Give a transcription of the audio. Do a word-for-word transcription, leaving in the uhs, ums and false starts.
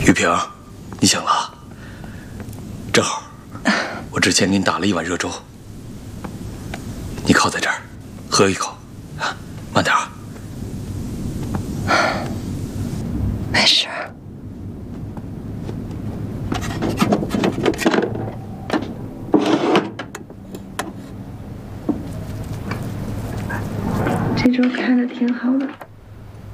玉萍，你醒了，正好，我之前给你打了一碗热粥，你靠在这儿，喝一口，啊，慢点啊。 没事。这粥开的挺好的。